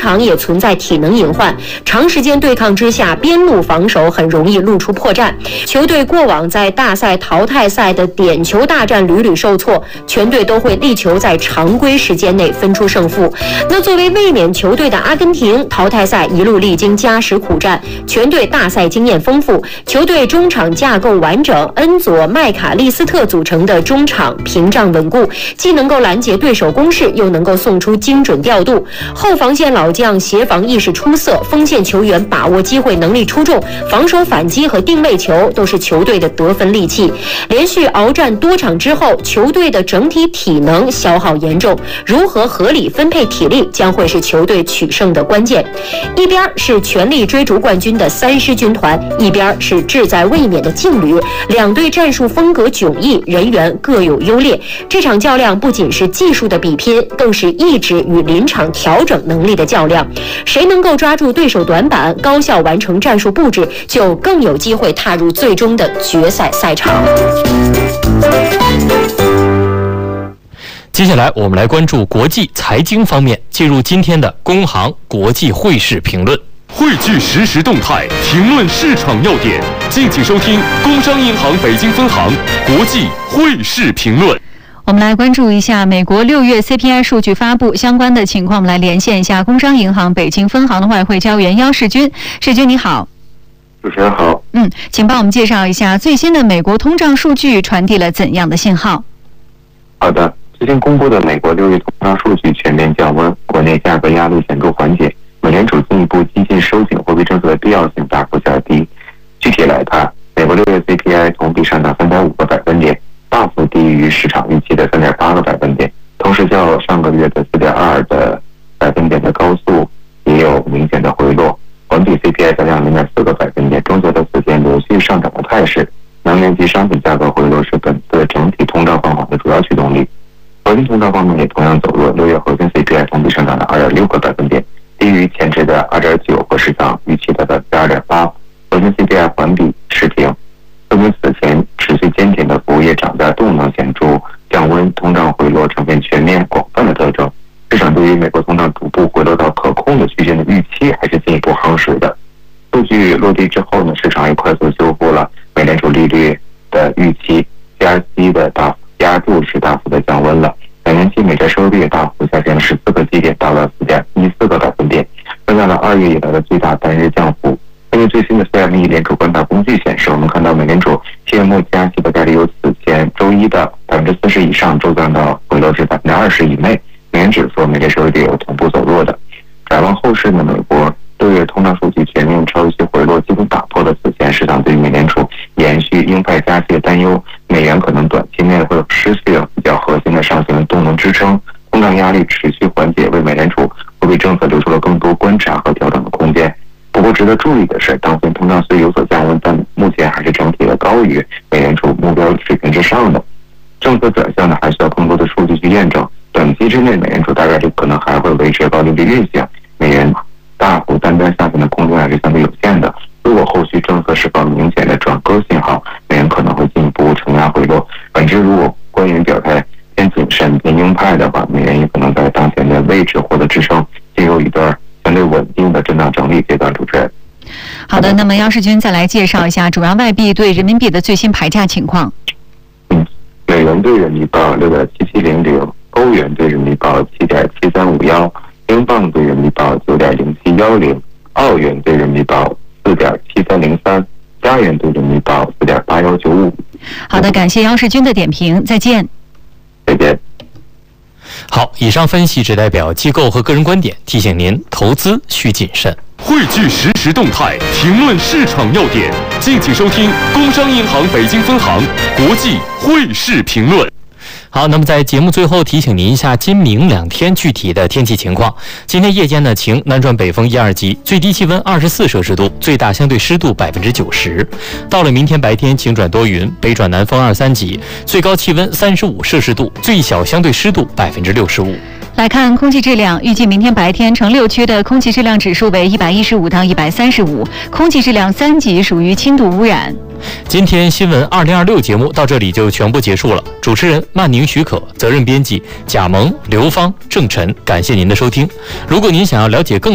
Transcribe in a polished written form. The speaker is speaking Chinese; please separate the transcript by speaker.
Speaker 1: 常也存在体能隐患，长时间对抗之下，边路防守很容易露出破绽。球队过往在大赛、淘汰赛的点球大战屡屡受挫，全队都会力求在常规时间内分出胜负。那作为卫冕球队的阿根廷，淘汰赛一路历经加时苦战，全队大赛经验丰富，球队中场架构完整，恩佐、麦卡利斯特组成的中场屏障稳固，既能够拦截对手攻势，又能够送出精准调度。后防线老将协防意识出色，锋线球员把握机会能力出众，防守反击和定位球都是球队的得分利器。连续鏖战多场之后，球队的整体体能消耗严重，如何合理分配体力将会是球队取胜的关键。一边是全力追逐冠军的三狮军团，一边是志在卫冕的劲旅，两队战术风格迥异，人员各有优劣。这场较量不仅是技术的比拼，更是意志与临场调整能力的较量。谁能够抓住对手短板，高效完成战术布置，就更有机会踏入最终的决赛赛场。
Speaker 2: 接下来我们来关注国际财经方面，进入今天的工行国际汇市评论。
Speaker 3: 汇聚实时动态，评论市场要点，敬请收听工商银行北京分行国际汇市评论。
Speaker 4: 我们来关注一下美国6月 CPI 数据发布相关的情况，我们来连线一下工商银行北京分行的外汇交易员姚世军。世军你好。
Speaker 5: 主持人好。
Speaker 4: 请帮我们介绍一下最新的美国通胀数据传递了怎样的信号？
Speaker 5: 好的，最新公布的美国6月通胀数据全面降温，国内价格压力显著缓解，美联储进一步激进收紧货币政策的必要性大幅降低。具体来看，美国6月 CPI 同比上涨3.5个百分点，大幅低于市场预期的3.8个百分点，同时较上个月的4.2的百分点的高速也有明显的回落。环比 CPI 下降0.4个百分点，中国的此前连续上涨的态势。能源及商品价格回落是本次整体通胀放缓的主要驱动力。核心通胀方面也同样走弱，6月核心 CPI 同比上涨了2.6个百分点，低于前值的2.9和市场预期的2.8。核心 CPI 环比持平，说明此前持续坚挺的服务业涨价动能显著降温，通胀回落呈现全面广泛的特征。市场对于美国通胀逐步回落到可控的区间的预期还是进一步夯实的。数据落地之后呢，市场也快速修复了美联储利率的预期，加息的大幅压注是大幅的降温了。2年期美债收益率也大幅下降了14个基点，到了4.14个百分点，创下了2月以来的最大单日降幅。根据最新的 CME 联储观察工具显示，我们看到美联储7月末加息的概率由此前周一的40%以上骤降到回落至20%以内。美元指数、美债收益率有同步走弱的。展望后市呢，美国6月通胀数据全面超预期回落，基本打破了此前市场对于美联储延续鹰派加息的担忧，美元可能短期内会失去比较核心的上行动能支撑，通胀压力持续缓解，为美联储货币政策留出了更多观察和调整的空间。不过值得注意的是，当前通胀虽有所降温，但目前还是整体的高于美联储目标水平之上的。政策转向呢，还需要更多的数据去验证。短期之内，美联储大概率可能还会维持高利率运行，美元大幅单下行的空间还是相对有限的。如果后续政策释放明显的转鸽信号，美元可能会进一步承压回落。反之，如果官员表态偏谨慎、偏鹰派的话，美元也可能在当前的位置获得支撑，进入一段相对稳定的震荡整理阶段。主持人，
Speaker 4: 好的，那么姚世军再来介绍一下主要外币对人民币的最新牌价情况。
Speaker 5: 美元对人民币报6.7700，欧元对人民币报7.7351，英镑对人民币报9.0710，澳元对人民币报4.7303，加元对人民币报4.8195。
Speaker 4: 好的，感谢姚世军的点评，再见。
Speaker 5: 再见。
Speaker 2: 好，以上分析只代表机构和个人观点，提醒您投资需谨慎。
Speaker 3: 汇聚实时动态，评论市场要点，敬请收听工商银行北京分行国际汇市评论。
Speaker 2: 好，那么在节目最后提醒您一下今明2天具体的天气情况。今天夜间呢晴，南转北风1、2级，最低气温24摄氏度，最大相对湿度90%。到了明天白天晴转多云，北转南风2、3级，最高气温35摄氏度，最小相对湿度65%。
Speaker 4: 来看空气质量，预计明天白天城6区的空气质量指数为115到135，空气质量3级，属于轻度污染。
Speaker 2: 今天新闻2026节目到这里就全部结束了。主持人曼宁、许可，责任编辑贾萌、刘芳、郑晨，感谢您的收听。如果您想要了解更